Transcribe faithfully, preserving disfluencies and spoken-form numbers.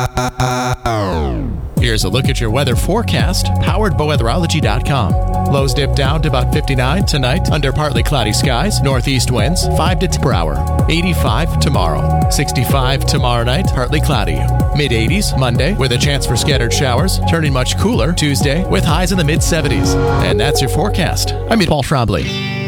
Here's a look at your weather forecast, powered by weatherology dot com. Lows dip down to about fifty-nine tonight under partly cloudy skies. Northeast winds five to ten per hour. eighty-five tomorrow. sixty-five tomorrow night, partly cloudy. mid eighties Monday with a chance for scattered showers. Turning much cooler Tuesday with highs in the mid seventies. And that's your forecast. I'm Paul Trombley.